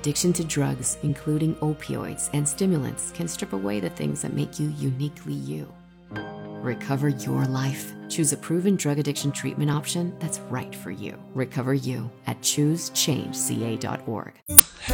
Addiction to drugs, including opioids and stimulants, can strip away the things that make you uniquely you. Recover your life. Choose a proven drug addiction treatment option that's right for you. Recover you at ChooseChangeCA.org.